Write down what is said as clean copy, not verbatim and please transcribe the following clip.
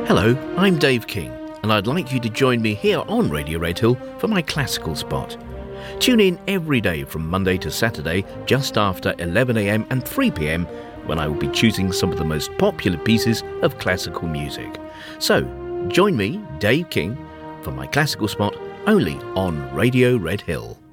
Hello, I'm Dave King, and I'd like you to join me here on Radio Red Hill for my classical spot. Tune in every day from Monday to Saturday just after 11am and 3pm when I will be choosing some of the most popular pieces of classical music. So, join me, Dave King, for my classical spot only on Radio Red Hill.